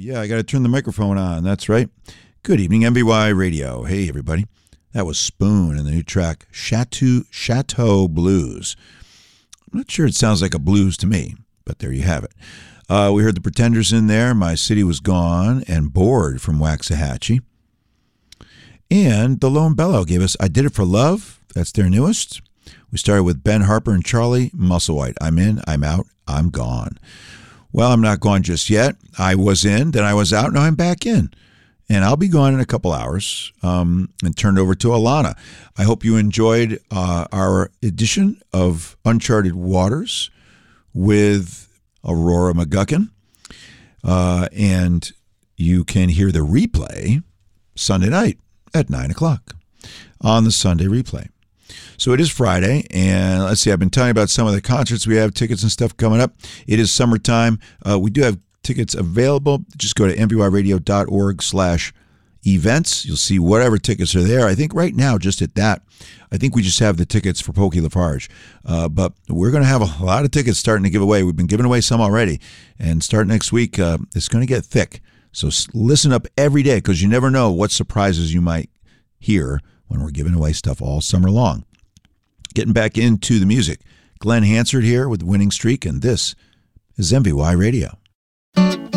yeah, I got to turn the microphone on. That's right. Good evening, MVY Radio. Hey, everybody. That was Spoon and the new track, Chateau Blues. I'm not sure it sounds like a blues to me, but there you have it. We heard the Pretenders in there, My City Was Gone, and Bored from Waxahachie. And the Lone Bellow gave us I Did It For Love. That's their newest. We started with Ben Harper and Charlie Musselwhite. I'm in, I'm out, I'm gone. Well, I'm not gone just yet. I was in, then I was out, now I'm back in. And I'll be gone in a couple hours and turned over to Alana. I hope you enjoyed our edition of Uncharted Waters with Aurora McGuckin. And you can hear the replay Sunday night at 9 o'clock on the Sunday replay. So it is Friday, and let's see, I've been telling you about some of the concerts we have, tickets and stuff coming up. It is summertime. We do have tickets available. Just go to mvyradio.org/events. You'll see whatever tickets are there. I think right now, just at that, I think we just have the tickets for Pokey Lafarge. But we're going to have a lot of tickets starting to give away. We've been giving away some already. And starting next week, it's going to get thick. So listen up every day, because you never know what surprises you might hear when we're giving away stuff all summer long. Getting back into the music. Glenn Hansard here with Winning Streak, and this is MVY Radio.